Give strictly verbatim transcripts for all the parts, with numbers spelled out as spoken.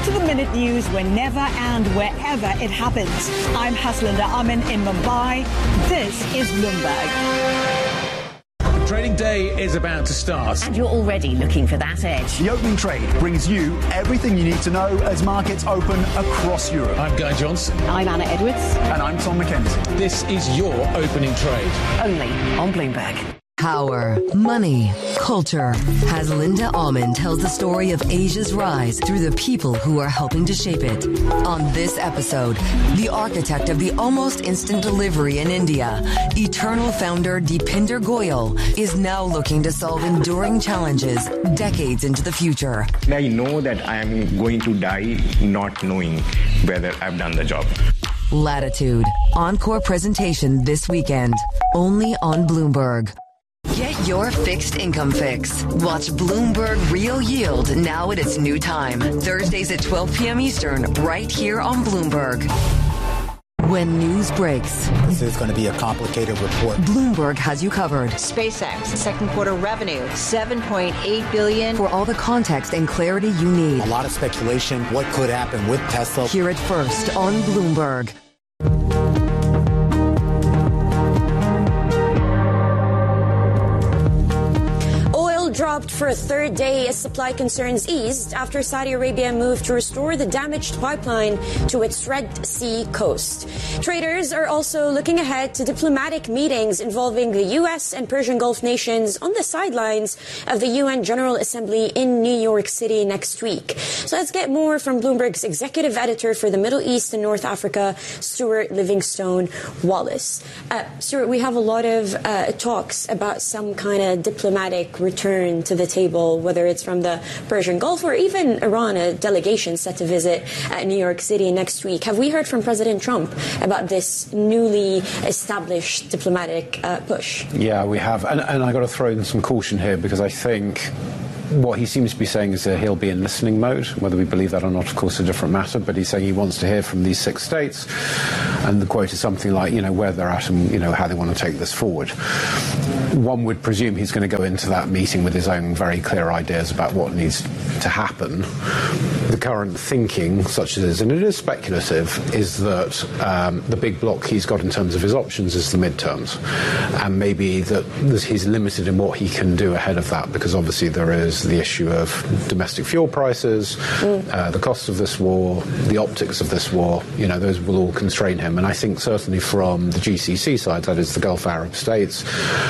up-to-the-minute news whenever and wherever it happens. I'm Haslinda Amin in Mumbai. This is Bloomberg. Trading day is about to start. And you're already looking for that edge. The opening trade brings you everything you need to know as markets open across Europe. I'm Guy Johnson. I'm Anna Edwards. And I'm Tom McKenzie. This is your opening trade. Only on Bloomberg. Power, money, culture. Haslinda Amin tells the story of Asia's rise through the people who are helping to shape it. On this episode, the architect of the almost instant delivery in India, Eternal founder Deepinder Goyal, is now looking to solve enduring challenges decades into the future. I know that I am going to die not knowing whether I've done the job. Latitude, encore presentation this weekend, only on Bloomberg. Get your fixed income fix. Watch Bloomberg Real Yield now at its new time. Thursdays at twelve p.m. Eastern, right here on Bloomberg. When news breaks, this is going to be a complicated report. Bloomberg has you covered. SpaceX, second quarter revenue, seven point eight billion dollars. For all the context and clarity you need. A lot of speculation, what could happen with Tesla. Hear it first on Bloomberg. Dropped for a third day as supply concerns eased after Saudi Arabia moved to restore the damaged pipeline to its Red Sea coast. Traders are also looking ahead to diplomatic meetings involving the U S and Persian Gulf nations on the sidelines of the U N General Assembly in New York City next week. So let's get more from Bloomberg's executive editor for the Middle East and North Africa, Stuart Livingstone Wallace. Uh, Stuart, we have a lot of uh, talks about some kind of diplomatic return to the table, whether it's from the Persian Gulf or even Iran, a delegation set to visit uh, New York City next week. Have we heard from President Trump about this newly established diplomatic uh, push? Yeah, we have. And, and I got to throw in some caution here because I think what he seems to be saying is that he'll be in listening mode. Whether we believe that or not, of course, is a different matter. But he's saying he wants to hear from these six states. And the quote is something like, you know, where they're at and, you know, how they want to take this forward. One would presume he's going to go into that meeting with his own very clear ideas about what needs to happen. The current thinking, such as it is, and it is speculative, is that um, the big block he's got in terms of his options is the midterms. And maybe that he's limited in what he can do ahead of that, because obviously there is the issue of domestic fuel prices, mm. uh, the cost of this war, the optics of this war. You know, those will all constrain him. And I think certainly from the G C C side, that is the Gulf Arab states,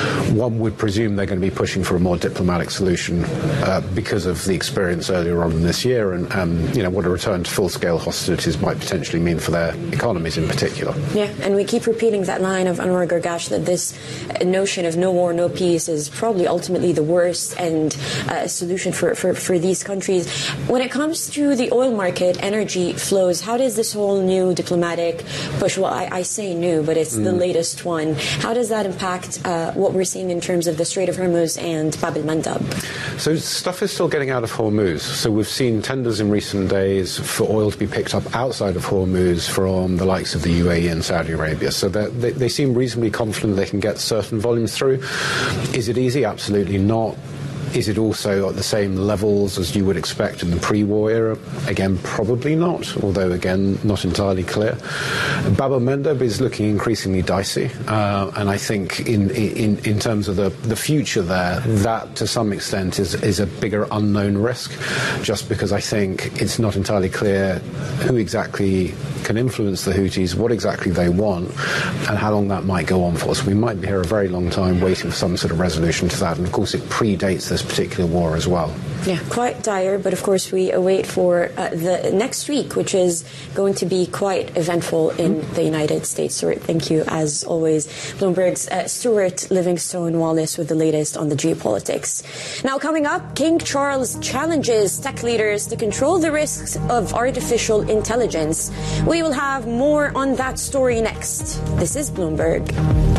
one would presume they're going to be pushing for a more diplomatic solution uh, because of the experience earlier on in this year and, um, you know, what a return to full-scale hostilities might potentially mean for their economies in particular. Yeah, and we keep repeating that line of Anwar Gargash that this notion of no war, no peace is probably ultimately the worst and uh, solution for, for, for these countries. When it comes to the oil market, energy flows, how does this whole new diplomatic push, well, I, I say new, but it's mm. the latest one, how does that impact uh, what we're seeing in terms of the Strait of Hormuz and Bab el-Mandab? So stuff is still getting out of Hormuz. So we've seen tenders in recent days for oil to be picked up outside of Hormuz from the likes of the U A E and Saudi Arabia. So they, they seem reasonably confident they can get certain volumes through. Is it easy? Absolutely not. Is it also at the same levels as you would expect in the pre-war era? Again, probably not, although, again, not entirely clear. Bab el-Mandab is looking increasingly dicey, uh, and I think in, in, in terms of the, the future there, that to some extent is, is a bigger unknown risk, just because I think it's not entirely clear who exactly can influence the Houthis, what exactly they want, and how long that might go on for. So we might be here a very long time waiting for some sort of resolution to that, and of course it predates this particular war as well. Yeah, quite dire, but of course we await for uh, the next week, which is going to be quite eventful in mm-hmm. the United States. Stuart, thank you as always. Bloomberg's uh, Stuart Livingstone Wallace with the latest on the geopolitics. Now coming up, King Charles challenges tech leaders to control the risks of artificial intelligence. We will have more on that story next. This is Bloomberg.